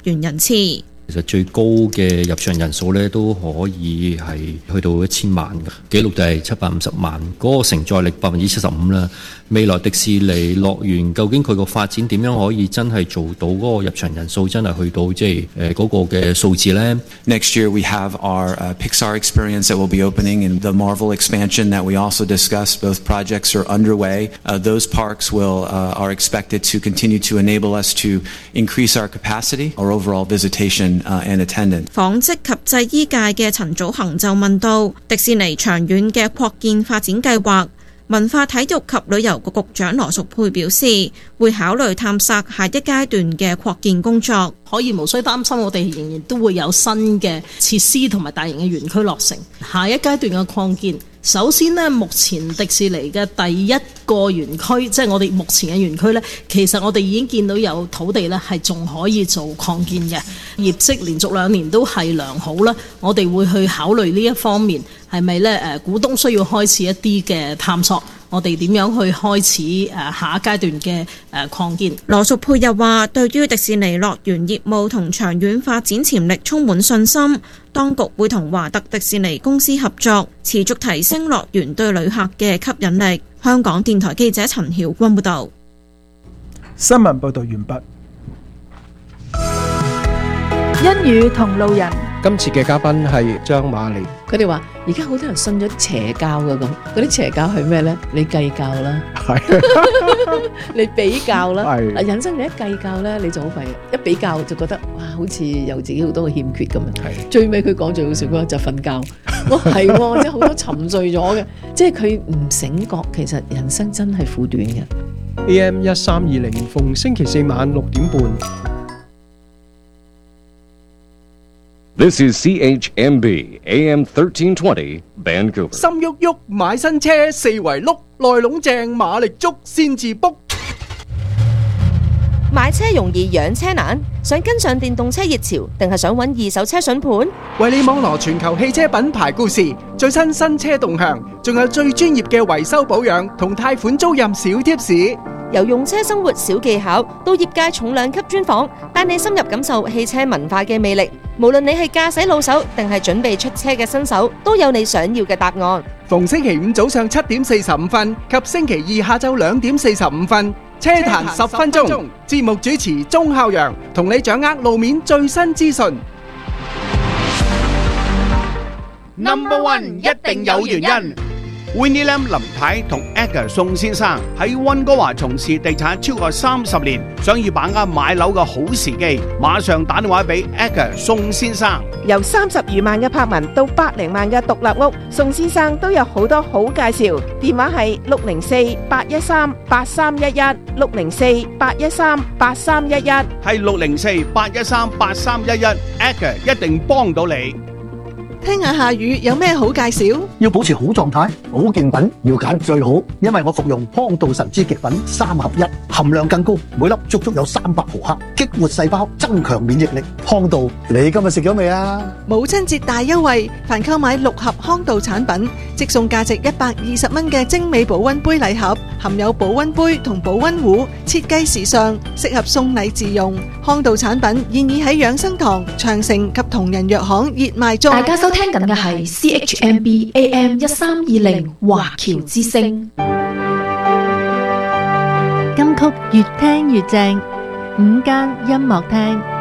園人次。 其實最高嘅入場人數咧都可以係去到1000萬嘅，紀錄就係750萬，嗰個承載力75%啦。未來迪士尼樂園究竟佢個發展點樣可以真係做到嗰個入場人數真係去到即係嗰個嘅數字呢？ Next year we have our Pixar experience that will be opening and the Marvel expansion that we also discussed. Both projects are underway. Those parks are expected to continue to enable us to increase our capacity, our overall visitation and attendance. 紡織及製衣界嘅陳祖恒就問到迪士尼長遠嘅擴建發展計劃。文化體育及旅遊局局長羅淑佩表示，會考慮探索下一階段嘅擴建工作。 可以無需擔心，我哋仍然都會有新嘅設施同埋大型嘅園區落成。下一階段嘅擴建，首先呢，目前迪士尼嘅第一個園區，即係我哋目前嘅園區呢，其實我哋已經見到有土地呢係仲可以做擴建嘅，業績連續2年都係良好啦。我哋會去考慮呢一方面係咪呢？股東需要開始一啲嘅探索。我哋點樣去開始下一階段嘅擴建？ 羅淑佩又話，對於迪士尼樂園業務同長遠發展潛力充滿信心，當局會同華特迪士尼公司合作，持續提升樂園對旅客嘅吸引力。香港電台記者陳曉君報導。 新聞報導完畢。 恩宇同路人， 今次嘅嘉賓係張瑪莉。 佢哋話而家好多人信咗邪教㗎，咁嗰啲邪教係咩呢？你計較啦，你比較啦，人生你一計較呢，你就好弊，一比較就覺得哇，好似有自己好多嘅欠缺咁樣。最尾佢講最好笑嗰個就瞓覺，係喎，即係好多沉睡咗嘅，即係佢唔醒覺，其實人生真係苦短嘅。 AM 1320逢星期4晚6點半。 This is CHMB AM 1320 Vancouver。 心喐喐買新車四圍碌，內籠正馬力足先至 book。 買車容易養車難，想跟上電動車熱潮，定係想揾二手車筍盤？ 為你網羅全球汽車品牌故事、最新新車動向，仲有最專業嘅維修保養同貸款租賃小貼士。 由用車生活小技巧到業界重量級專訪，帶你深入感受汽車文化嘅魅力。無論你係駕駛老手定係準備出車嘅新手，都有你想要嘅答案。 逢星期五早上7點45分及星期二下晝2點45分，車壇10分鐘，節目主持鐘孝陽同你掌握路面最新資訊。 Number One 一定有原因。Winnie Lam 林太同 Edgar 宋先生喺溫哥華從事地產超過30年，想要把握買樓嘅好時機，馬上打電話俾 Edgar 宋先生。 由30餘萬嘅柏文到100萬嘅獨立屋，宋先生都有好多好介紹。電話係604-813-8311 604-813-8311， 係604-813-8311 Edgar 一定幫到你。 聽下夏雨有咩好介紹？ 要保持好狀態，保健品要揀最好，因為我服用康道神之極品3合1，含量更高，每粒足足有300毫克，激活細胞，增強免疫力。康道，你今日食咗未啊？ 母親節大優惠，凡購買6盒康道產品，即送價值120蚊嘅精美保溫杯禮盒，含有保溫杯同保溫壺，設計時尚，適合送禮自用。康道產品現已喺養生堂、長城及同仁藥行熱賣中。 大家收聽緊嘅係 CHMB AM 1320華僑之聲。 金曲越聽越正，午間音樂廳。